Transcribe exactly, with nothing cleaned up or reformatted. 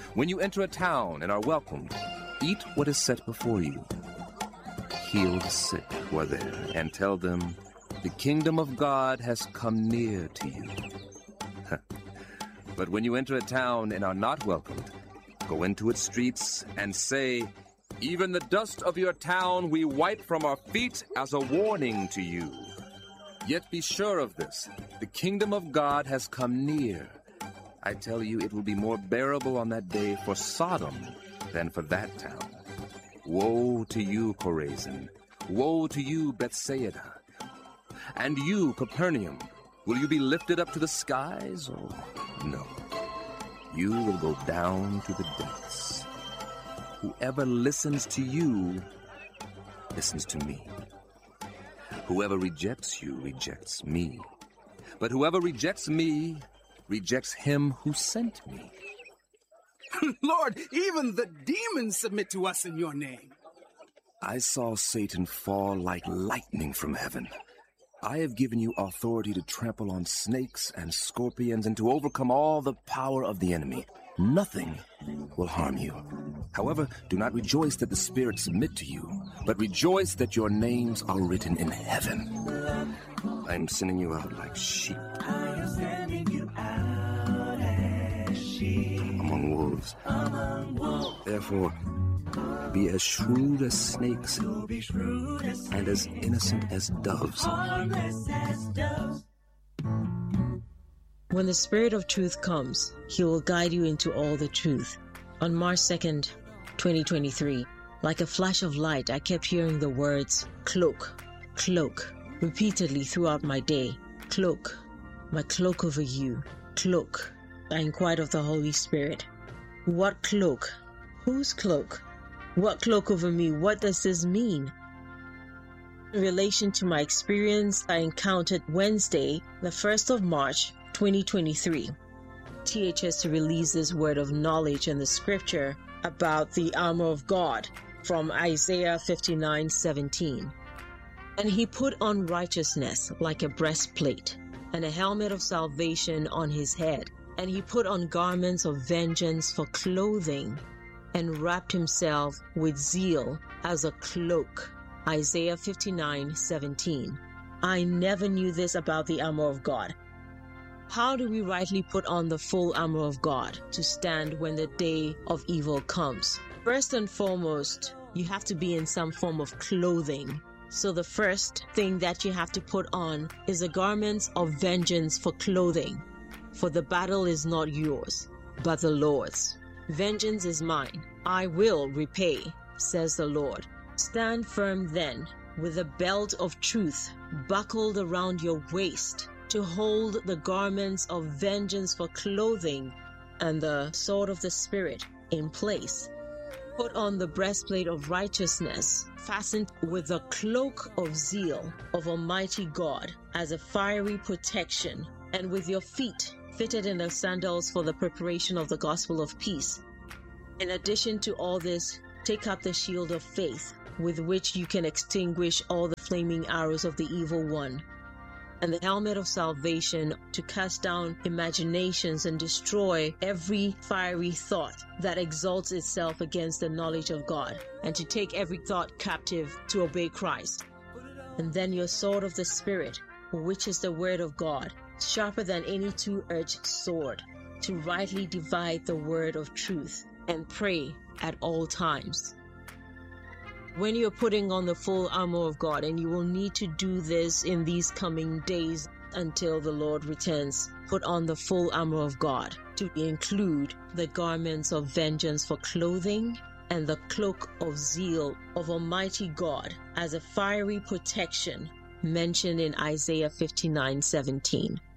When you enter a town and are welcomed, eat what is set before you. Heal the sick who are there, and tell them, the kingdom of God has come near to you. But when you enter a town and are not welcomed, go into its streets and say, even the dust of your town we wipe from our feet as a warning to you. Yet be sure of this, the kingdom of God has come near. I tell you, it will be more bearable on that day for Sodom than for that town. Woe to you, Chorazin! Woe to you, Bethsaida! And you, Capernaum, will you be lifted up to the skies? Oh, no. You will go down to the depths. Whoever listens to you, listens to me. Whoever rejects you, rejects me. But whoever rejects me, rejects him who sent me. Lord, even the demons submit to us in your name. I saw Satan fall like lightning from heaven. I have given you authority to trample on snakes and scorpions and to overcome all the power of the enemy. Nothing will harm you. However, do not rejoice that the spirits submit to you, but rejoice that your names are written in heaven. I am sending you out like sheep. I am sending you out as sheep among wolves. Among wolves. Therefore, be as shrewd as snakes and as innocent as doves. When the Spirit of truth comes, he will guide you into all the truth. On March second, twenty twenty-three, like a flash of light, I kept hearing the words, cloak, cloak, repeatedly throughout my day. Cloak, my cloak over you, cloak. I inquired of the Holy Spirit. What cloak? Whose cloak? What cloak over me? What does this mean? In relation to my experience I encountered Wednesday, the first of March, twenty twenty-three, T H S released this word of knowledge in the scripture about the armor of God from Isaiah fifty-nine seventeen. And he put on righteousness like a breastplate, and a helmet of salvation on his head. And he put on garments of vengeance for clothing, and wrapped himself with zeal as a cloak. Isaiah fifty-nine seventeen. I never knew this about the armor of God. How do we rightly put on the full armor of God to stand when the day of evil comes? First and foremost, you have to be in some form of clothing. So the first thing that you have to put on is the garments of vengeance for clothing. For the battle is not yours, but the Lord's. Vengeance is mine. I will repay, says the Lord. Stand firm then, with a belt of truth buckled around your waist, to hold the garments of vengeance for clothing, and the sword of the Spirit in place. Put on the breastplate of righteousness, fastened with the cloak of zeal of Almighty God as a fiery protection, and with your feet fitted in the sandals for the preparation of the gospel of peace. In addition to all this, take up the shield of faith, with which you can extinguish all the flaming arrows of the evil one, and the helmet of salvation to cast down imaginations and destroy every fiery thought that exalts itself against the knowledge of God, and to take every thought captive to obey Christ. And then your sword of the Spirit, which is the word of God, sharper than any two-edged sword, to rightly divide the word of truth, and pray at all times. When you're putting on the full armor of God, and you will need to do this in these coming days until the Lord returns, put on the full armor of God to include the garments of vengeance for clothing and the cloak of zeal of Almighty God as a fiery protection mentioned in Isaiah fifty-nine seventeen.